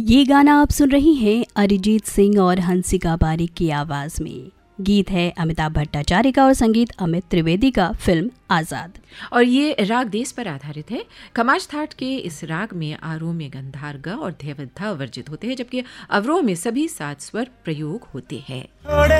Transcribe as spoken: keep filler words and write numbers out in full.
ये गाना आप सुन रही हैं अरिजीत सिंह और हंसिका पारिक की आवाज में। गीत है अमिताभ भट्टाचार्य का और संगीत अमित त्रिवेदी का, फिल्म आजाद। और ये राग देश पर आधारित है। खमाज थाट के इस राग में आरोह में गंधार ग और धैवत ध वर्जित होते हैं, जबकि अवरोह में सभी सात स्वर प्रयोग होते हैं।